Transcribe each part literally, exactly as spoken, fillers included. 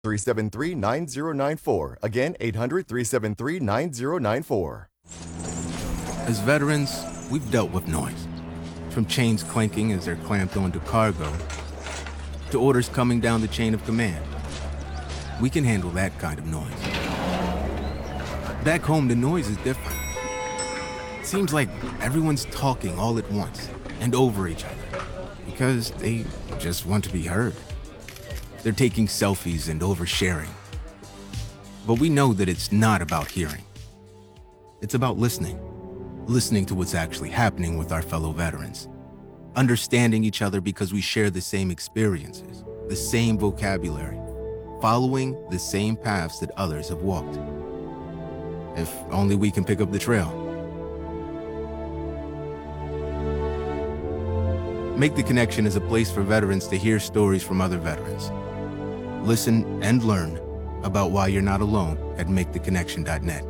three seven three, nine zero nine four. Again, eight hundred, three seven three, nine zero nine four. As veterans, we've dealt with noise. From chains clanking as they're clamped onto cargo, to orders coming down the chain of command. We can handle that kind of noise. Back home, the noise is different. It seems like everyone's talking all at once and over each other because they just want to be heard. They're taking selfies and oversharing. But we know that it's not about hearing. It's about listening. Listening to what's actually happening with our fellow veterans. Understanding each other because we share the same experiences, the same vocabulary, following the same paths that others have walked. If only we can pick up the trail. Make the Connection is a place for veterans to hear stories from other veterans. Listen and learn about why you're not alone at make the connection dot net.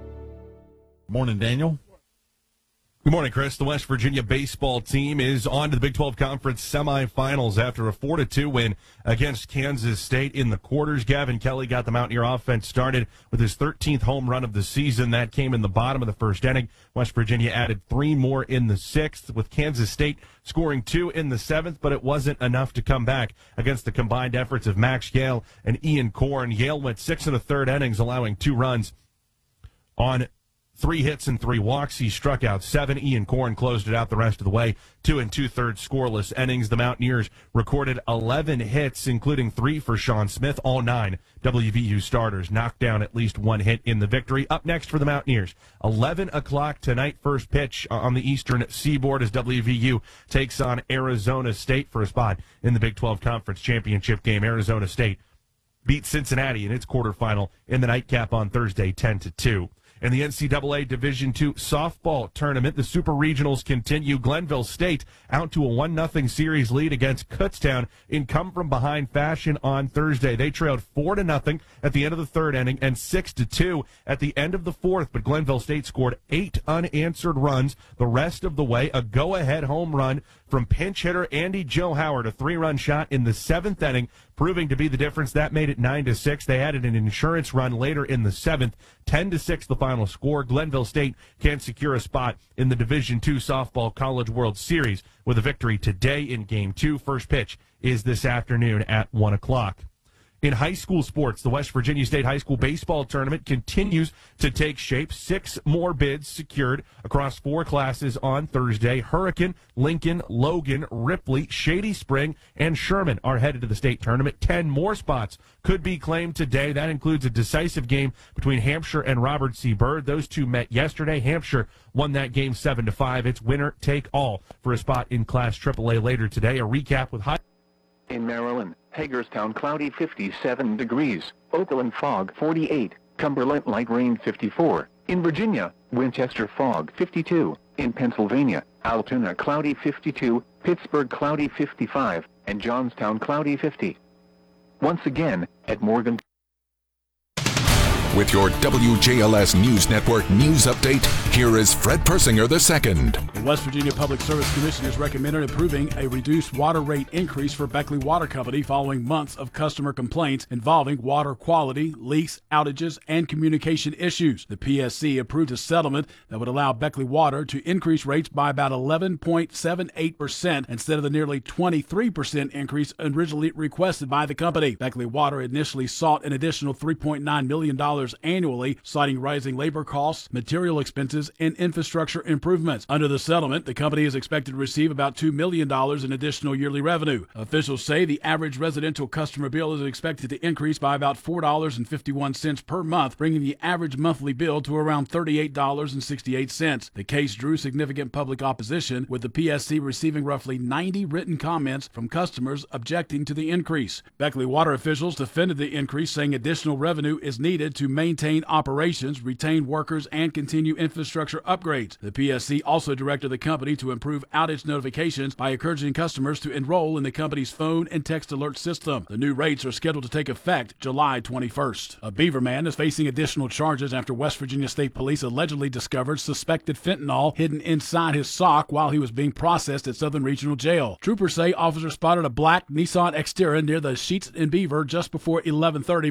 Morning, Daniel. Good morning, Chris. The West Virginia baseball team is on to the Big twelve Conference semifinals after a four to two win against Kansas State in the quarters. Gavin Kelly got the Mountaineer offense started with his thirteenth home run of the season. That came in the bottom of the first inning. West Virginia added three more in the sixth, with Kansas State scoring two in the seventh, but it wasn't enough to come back against the combined efforts of Max Yale and Ian Korn. Yale went six and a third innings, allowing two runs on three hits and three walks. He struck out seven. Ian Korn closed it out the rest of the way. Two and two-thirds scoreless innings. The Mountaineers recorded eleven hits, including three for Sean Smith. All nine W V U starters knocked down at least one hit in the victory. Up next for the Mountaineers, eleven o'clock tonight, first pitch on the Eastern Seaboard as W V U takes on Arizona State for a spot in the Big twelve Conference Championship game. Arizona State beat Cincinnati in its quarterfinal in the nightcap on Thursday, ten to two. In the N C double A Division two softball tournament, the Super Regionals continue. Glenville State out to a one nothing series lead against Kutztown in come-from-behind fashion on Thursday. They trailed four to nothing at the end of the third inning and six to two at the end of the fourth, but Glenville State scored eight unanswered runs the rest of the way. A go-ahead home run from pinch hitter Andy Joe Howard, a three-run shot in the seventh inning, proving to be the difference. That made it nine to six. They added an insurance run later in the seventh. ten to six the final score. Glenville State can secure a spot in the Division two Softball College World Series with a victory today in Game two. First pitch is this afternoon at one o'clock. In high school sports, the West Virginia State High School Baseball Tournament continues to take shape. Six more bids secured across four classes on Thursday. Hurricane, Lincoln, Logan, Ripley, Shady Spring, and Sherman are headed to the state tournament. Ten more spots could be claimed today. That includes a decisive game between Hampshire and Robert C. Byrd. Those two met yesterday. Hampshire won that game seven to five. It's winner take all for a spot in Class triple A later today. A recap with high. In Maryland, Hagerstown cloudy fifty-seven degrees, Oakland fog forty-eight, Cumberland light rain fifty-four. In Virginia, Winchester fog fifty-two. In Pennsylvania, Altoona cloudy fifty-two, Pittsburgh cloudy fifty-five, and Johnstown cloudy fifty. Once again, at Morgan. With your W J L S News Network news update, here is Fred Persinger the second. The West Virginia Public Service Commission has recommended approving a reduced water rate increase for Beckley Water Company following months of customer complaints involving water quality, leaks, outages, and communication issues. The P S C approved a settlement that would allow Beckley Water to increase rates by about eleven point seven eight percent instead of the nearly twenty-three percent increase originally requested by the company. Beckley Water initially sought an additional three point nine million dollars annually, citing rising labor costs, material expenses, and infrastructure improvements. Under the settlement, the company is expected to receive about two million dollars in additional yearly revenue. Officials say the average residential customer bill is expected to increase by about four dollars and fifty-one cents per month, bringing the average monthly bill to around thirty-eight dollars and sixty-eight cents. The case drew significant public opposition, with the P S C receiving roughly ninety written comments from customers objecting to the increase. Beckley Water officials defended the increase, saying additional revenue is needed to maintain operations, retain workers, and continue infrastructure upgrades. The P S C also directed the company to improve outage notifications by encouraging customers to enroll in the company's phone and text alert system. The new rates are scheduled to take effect July twenty-first. A Beaver man is facing additional charges after West Virginia State Police allegedly discovered suspected fentanyl hidden inside his sock while he was being processed at Southern Regional Jail. Troopers say officers spotted a black Nissan Xterra near the Sheets in Beaver just before eleven thirty